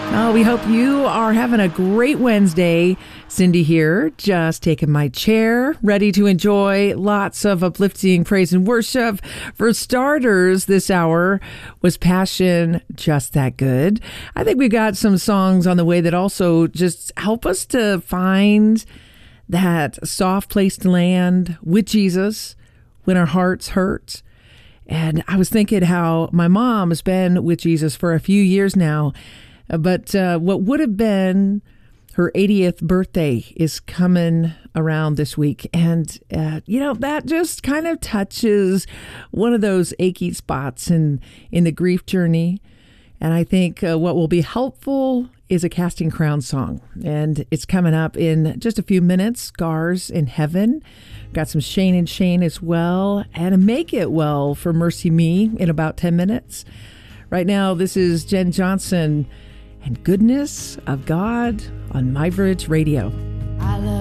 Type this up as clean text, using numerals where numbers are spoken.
Oh, we hope you are having a great Wednesday. Cindy here, just taking my chair, ready to enjoy lots of uplifting praise and worship. For starters, this hour was Passion Just That Good. I think we've got some songs on the way that also just help us to find that soft place to land with Jesus when our hearts hurt. And I was thinking how my mom has been with Jesus for a few years now. But what would have been her 80th birthday is coming around this week. And, that just kind of touches one of those achy spots in the grief journey. And I think what will be helpful is a Casting Crowns song. And it's coming up in just a few minutes, Scars in Heaven. Got some Shane and Shane as well. And a Make It Well for Mercy Me in about 10 minutes. Right now, this is Jen Johnson and Goodness of God on My Bridge Radio.